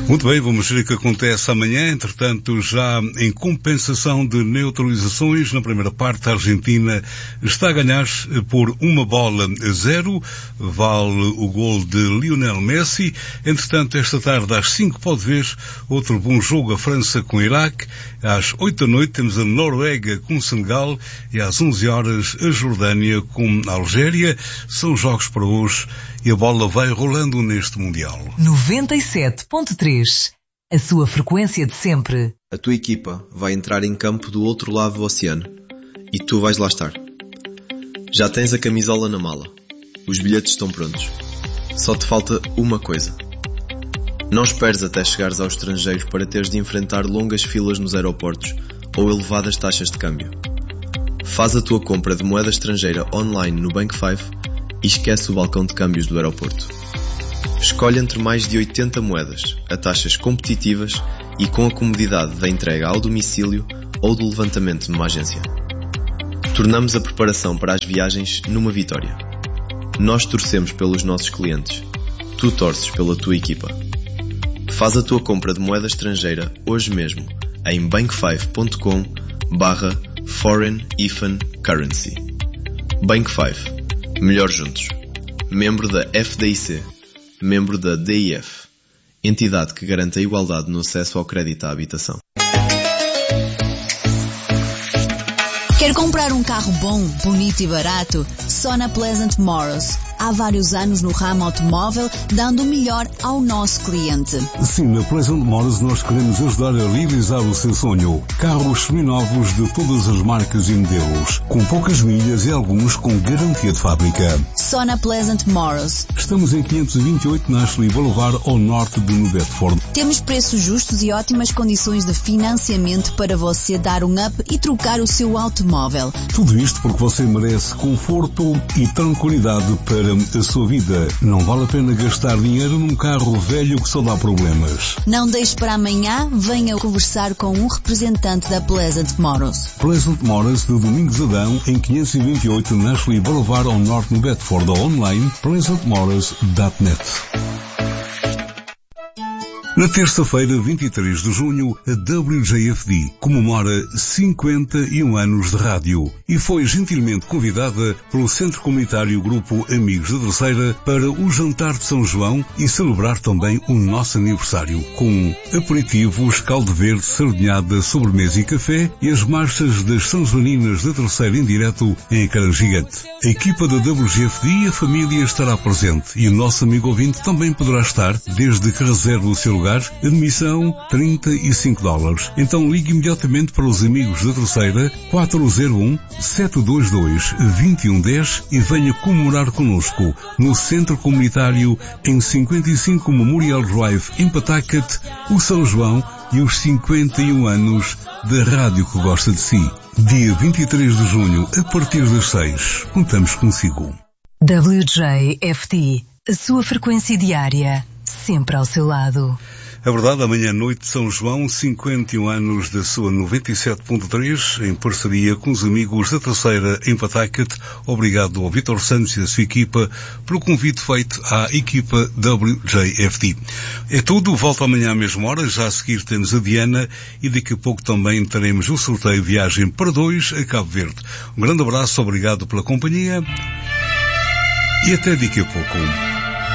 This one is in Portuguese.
Muito bem, vamos ver o que acontece amanhã. Entretanto, já em compensação de neutralizações, na primeira parte, a Argentina está a ganhar por 1-0. Vale o gol de Lionel Messi. Entretanto, esta tarde, às 5, pode ver outro bom jogo, a França com o Iraque. Às 8 da noite, temos a Noruega com o Senegal. E às 11 horas, a Jordânia com a Algéria. São jogos para hoje e a bola vai rolando neste Mundial. 97.3, a sua frequência de sempre. A tua equipa vai entrar em campo do outro lado do oceano e tu vais lá estar. Já tens a camisola na mala. Os bilhetes estão prontos. Só te falta uma coisa. Não esperes até chegares ao estrangeiro para teres de enfrentar longas filas nos aeroportos ou elevadas taxas de câmbio. Faz a tua compra de moeda estrangeira online no Bank 5 e esquece o balcão de câmbios do aeroporto. Escolhe entre mais de 80 moedas, a taxas competitivas e com a comodidade da entrega ao domicílio ou do levantamento numa agência. Tornamos a preparação para as viagens numa vitória. Nós torcemos pelos nossos clientes. Tu torces pela tua equipa. Faz a tua compra de moeda estrangeira hoje mesmo em bank5.com/foreign-currency. Bank 5. Melhor juntos. Membro da FDIC. Membro da DIF. Entidade que garante a igualdade no acesso ao crédito à habitação. Quer comprar um carro bom, bonito e barato? Só na Pleasant Motors. Há vários anos no ramo automóvel, dando o melhor ao nosso cliente. Sim, na Pleasant Motors nós queremos ajudar a realizar o seu sonho. Carros seminovos de todas as marcas e modelos, com poucas milhas e alguns com garantia de fábrica. Só na Pleasant Motors. Estamos em 528 Ashley Boulevard, ao norte de New Bedford. Temos preços justos e ótimas condições de financiamento para você dar um up e trocar o seu automóvel. Tudo isto porque você merece conforto e tranquilidade para a sua vida. Não vale a pena gastar dinheiro num carro velho que só dá problemas. Não deixe para amanhã, venha conversar com um representante da Pleasant Motors. Pleasant Motors de Domingos Adão, em 528 Ashley Boulevard, ao norte de Bedford, ou online pleasantmotors.net. Na terça-feira, 23 de junho, a WJFD comemora 51 anos de rádio e foi gentilmente convidada pelo Centro Comunitário Grupo Amigos da Terceira para o jantar de São João e celebrar também o nosso aniversário, com aperitivos, caldo verde, sardinhada, sobremesa e café e as marchas das São Joaninas da Terceira em direto em ecrã gigante. A equipa da WJFD e a família estará presente e o nosso amigo ouvinte também poderá estar, desde que reserve o seu lugar. Admissão $35. Então ligue imediatamente para os Amigos da Terceira 401-722-2110 e venha comemorar connosco no Centro Comunitário em 55 Memorial Drive em Pawtucket, o São João e os 51 anos da rádio que gosta de si. Dia 23 de junho, a partir das 6, contamos consigo. WJFT, a sua frequência diária, sempre ao seu lado. É verdade, amanhã à noite de São João, 51 anos da sua 97.3, em parceria com os Amigos da Terceira em Pawtucket. Obrigado ao Vítor Santos e a sua equipa pelo convite feito à equipa WJFT. É tudo, volto amanhã à mesma hora, já a seguir temos a Diana e daqui a pouco também teremos o sorteio Viagem para 2 a Cabo Verde. Um grande abraço, obrigado pela companhia e até daqui a pouco.